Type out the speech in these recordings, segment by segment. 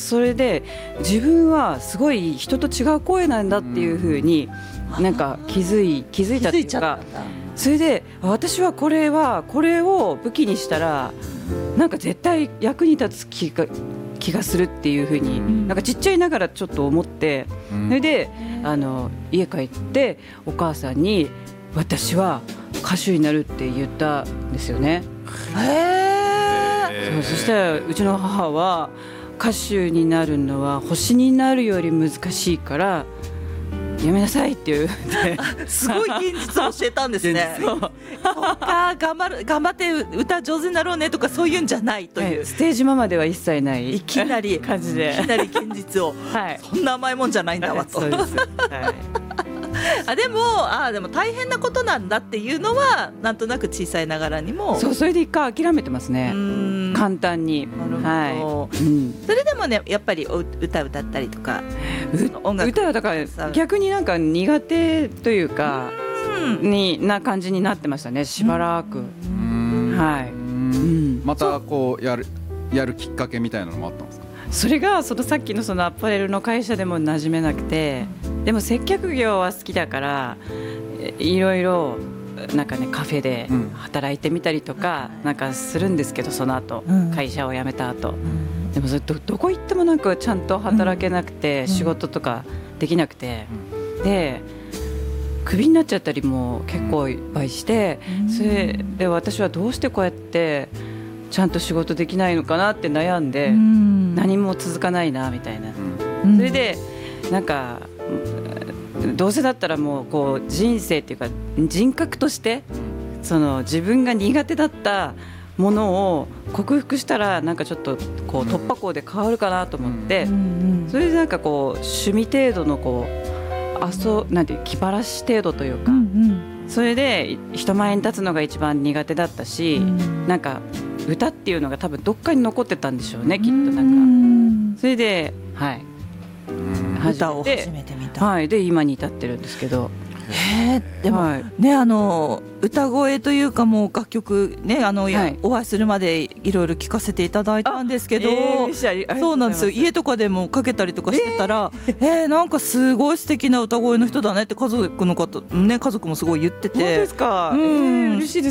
それで自分はすごい人と違う声なんだっていう風になんか気づいたっていうか、それで私はこれを武器にしたらなんか絶対役に立つ気がするっていう風になんかちっちゃいながらちょっと思って、それで家帰ってお母さんに私は歌手になるって言ったんですよね。そしたらうちの母は歌手になるのは星になるより難しいからやめなさいって言うすごい現実を教えたんですね。そうか、頑張って歌上手になろうねとかそういうんじゃないという、 ステージママでは一切ないいきなり感じで、 いきなり現実を、そんな甘いもんじゃないんだわと。 そうです、 でも大変なことなんだっていうのはなんとなく小さいながらにも、 それで一回諦めてますね、簡単に。 なるほど、それでもねやっぱり歌歌ったりとか音楽歌はだから逆になんか苦手というかな感じになってましたね、しばらく。 またこうやるきっかけみたいなのもあったんですか？ それがさっきのアパレルの会社でも馴染めなくて、でも接客業は好きだからいろいろなんかねカフェで働いてみたりとかなんかするんですけど、その後、会社を辞めた後、でもそれ どこ行ってもなんかちゃんと働けなくて、仕事とかできなくて、でクビになっちゃったりも結構いっぱいして、それで私はどうしてこうやってちゃんと仕事できないのかなって悩んで、何も続かないなみたいな、それでなんかどうせだったらもうこう人生っていうか人格として自分が苦手だったものを克服したらなんかちょっとこう突破口で変わるかなと思って、それでなんかこう趣味程度のこうなんて気晴らし程度というか、それで人前に立つのが一番苦手だったし、なんか歌っていうのが多分どっかに残ってたんでしょうね、きっとなんか。それで歌を始めてみた、 で今に至ってるんですけど、 でも、歌声というかもう楽曲ねお会いするまでいろいろ聴かせていただいたんですけど、そうなんですよ、家とかでもかけたりとかしてたら、なんかすごい素敵な歌声の人だねって家族もすごい言ってて。 そうですか、嬉しいです。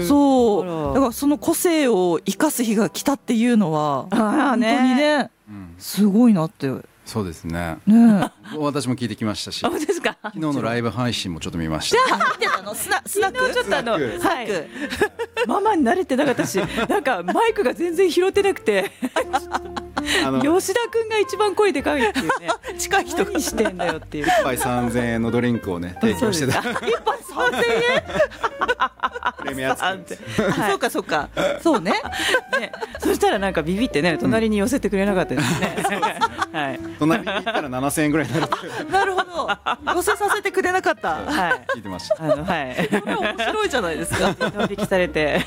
そうだからその個性を生かす日が来たっていうのは本当にね、すごいなって。 そうですね。私も聞いてきましたし、 昨日のライブ配信もちょっと見ました。 見てたの？スナック？ ちょっとママに慣れてなかったし、なんかマイクが全然拾ってなくて吉田君が一番声でかいっていうね近い人にしてんだよっていう。 1杯3000円のドリンクをね提供してた。 1杯3000円プレミア付き。 そうかそうね。 そしたらなんかビビってね隣に寄せてくれなかったですね。 隣に行ったら7000円ぐらいになる。 なるほど、寄せさせてくれなかった。 聞いてました。 これ面白いじゃないですか。 引きされて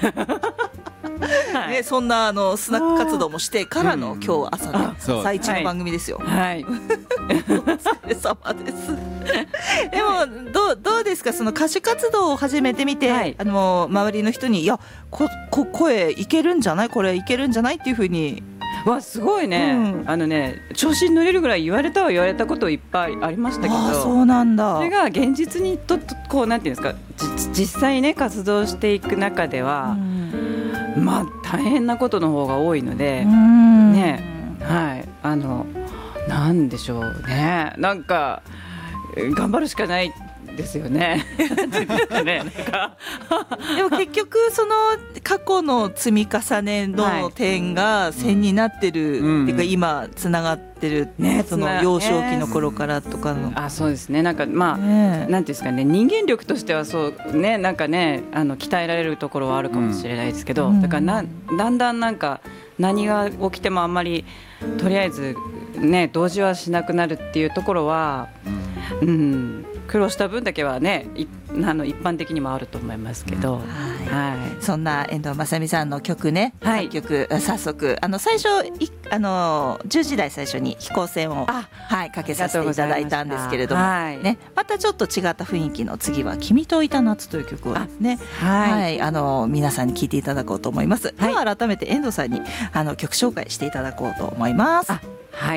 そんなスナック活動もしてからの今日朝の最中の番組ですよ。お疲れ様です。でもどうですか、その歌手活動を始めてみて、周りの人にいや声いけるんじゃない、これいけるんじゃないっていうふうに。 すごいね、調子に乗れるぐらい言われたこといっぱいありましたけど、 そうなんだ。 それが現実にこうなんていうんですか、実際ね活動していく中では、大変なことの方が多いので、なんでしょうね、なんか頑張るしかないですよね。 でも結局その過去の積み重ねの点が線になってる、っていうか今つながってる、その幼少期の頃からとかの。 そうですね、なんかなんていうんですかね、人間力としてはそうね、なんかね鍛えられるところはあるかもしれないですけど、だからだんだんなんか何が起きてもあんまりとりあえずね同時はしなくなるっていうところは、苦労した分だけはね一般的にもあると思いますけど、 そんな遠藤雅美さんの曲ね、楽曲早速最初10時台最初に飛行船をかけさせていただいたんですけれども、またちょっと違った雰囲気の次は君といた夏という曲をですね、皆さんに聴いていただこうと思います。では改めて遠藤さんに曲紹介していただこうと思います。